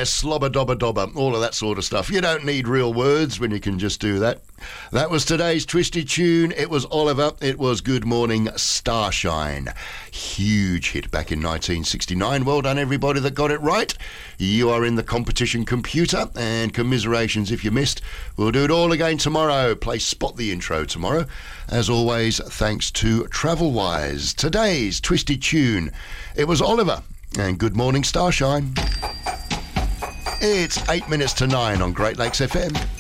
slobber dobber dobber, all of that sort of stuff. You don't need real words when you can just do that. That was today's Twisty Tune. It was Oliver. It was Good Morning Starshine. Huge hit back in 1969. Well done, everybody that got it right. You are in the competition computer, and commiserations if you missed. We'll do it all again tomorrow. Play Spot the Intro tomorrow. As always, thanks to Travelwise. Today's Twisty Tune. It was Oliver and Good Morning Starshine. It's 8 minutes to 9 on Great Lakes FM.